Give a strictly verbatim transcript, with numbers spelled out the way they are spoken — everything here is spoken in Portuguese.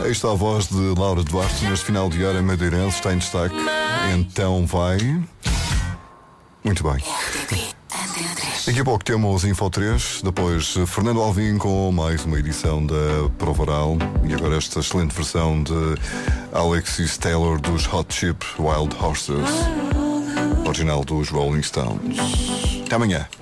Aí está a voz de Laura Duarte neste final de hora madeirense, está em destaque. Então vai. Muito bem. Daqui a pouco temos Info três, depois Fernando Alvim com mais uma edição da Prova Oral e agora esta excelente versão de Alexis Taylor dos Hot Chip Wild Horses, original dos Rolling Stones. Até amanhã.